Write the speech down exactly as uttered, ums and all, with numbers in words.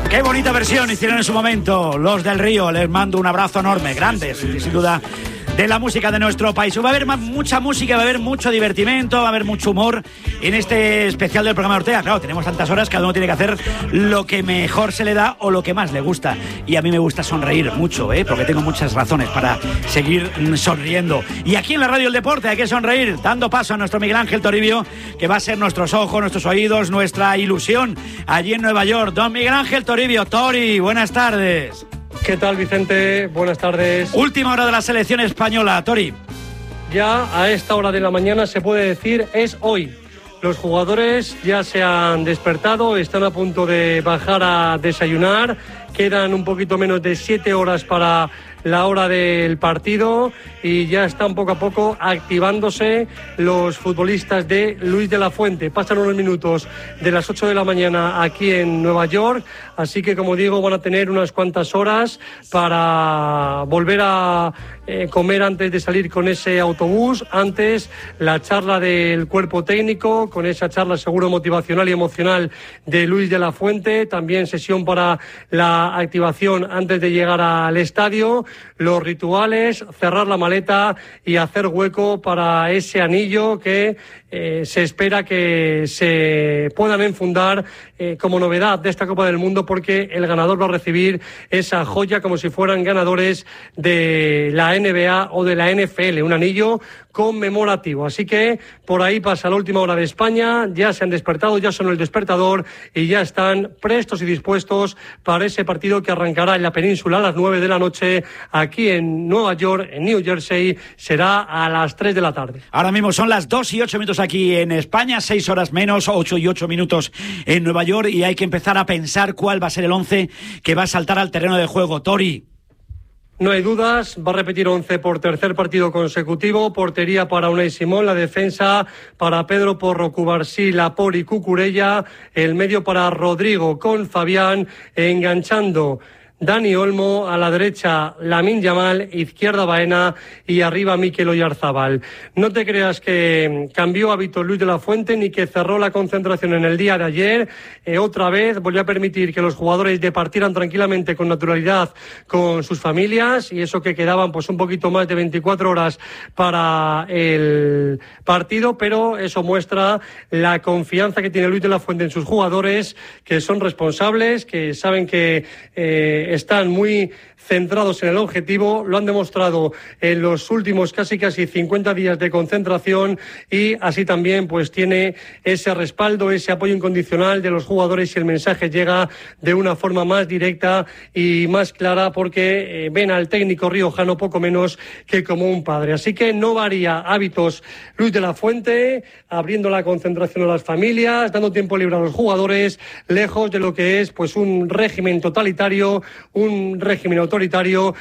Qué bonita versión hicieron en su momento los del Río. Les mando un abrazo enorme, grandes, sin duda, de la música de nuestro país. Va a haber mucha música, va a haber mucho divertimento, va a haber mucho humor en este especial del programa de Ortega. Claro, tenemos tantas horas, cada uno tiene que hacer lo que mejor se le da o lo que más le gusta. Y a mí me gusta sonreír mucho, ¿eh? Porque tengo muchas razones para seguir sonriendo. Y aquí en la Radio El Deporte hay que sonreír, dando paso a nuestro Miguel Ángel Toribio, que va a ser nuestros ojos, nuestros oídos, nuestra ilusión allí en Nueva York. Don Miguel Ángel Toribio, Tori, buenas tardes. ¿Qué tal, Vicente? Buenas tardes. Última hora de la selección española, Tori. Ya a esta hora de la mañana se puede decir es hoy. Los jugadores ya se han despertado, están a punto de bajar a desayunar. Quedan un poquito menos de siete horas para la hora del partido y ya están poco a poco activándose los futbolistas de Luis de la Fuente. Pasan unos minutos de las ocho de la mañana aquí en Nueva York, así que, como digo, van a tener unas cuantas horas para volver a eh, comer antes de salir con ese autobús. Antes, la charla del cuerpo técnico, con esa charla seguro motivacional y emocional de Luis de la Fuente. También sesión para la activación antes de llegar al estadio. Los rituales, cerrar la maleta y hacer hueco para ese anillo que eh, se espera que se puedan enfundar eh, como novedad de esta Copa del Mundo, porque el ganador va a recibir esa joya como si fueran ganadores de la N B A o de la N F L, un anillo conmemorativo. Así que por ahí pasa la última hora de España, ya se han despertado, ya son el despertador y ya están prestos y dispuestos para ese partido que arrancará en la península a las nueve de la noche. Aquí en Nueva York, en New Jersey, será a las tres de la tarde. Ahora mismo son las dos y ocho minutos aquí en España, seis horas menos, ocho y ocho minutos en Nueva York, y hay que empezar a pensar cuál va a ser el once que va a saltar al terreno de juego. Tori. No hay dudas, va a repetir once por tercer partido consecutivo. Portería para Unai Simón, la defensa para Pedro Porro, Cubarsí, Laport y Cucurella, el medio para Rodrigo con Fabián, enganchando Dani Olmo, a la derecha Lamine Yamal, izquierda Baena y arriba Mikel Oyarzabal. No te creas que cambió hábito Luis de la Fuente ni que cerró la concentración en el día de ayer. Eh, otra vez volvió a permitir que los jugadores departieran tranquilamente con naturalidad con sus familias, y eso que quedaban pues un poquito más de veinticuatro horas para el partido, pero eso muestra la confianza que tiene Luis de la Fuente en sus jugadores, que son responsables, que saben que eh, están muy centrados en el objetivo. Lo han demostrado en los últimos casi casi cincuenta días de concentración, y así también pues tiene ese respaldo, ese apoyo incondicional de los jugadores, y el mensaje llega de una forma más directa y más clara, porque eh, ven al técnico riojano poco menos que como un padre. Así que no varía hábitos Luis de la Fuente, abriendo la concentración a las familias, dando tiempo libre a los jugadores, lejos de lo que es pues un régimen totalitario, un régimen autoritario